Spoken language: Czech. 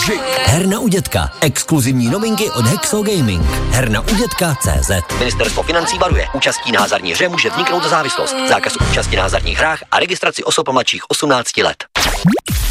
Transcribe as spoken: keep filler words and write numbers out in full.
Magic. Herna u dětka. Exkluzivní novinky od Hexo Gaming. Herna u dětka tečka cé zet. Ministerstvo financí varuje. Účastí na hazardní hře může vzniknout závislost. Zákaz účasti na hazardních hrách a registraci osob mladších osmnácti let.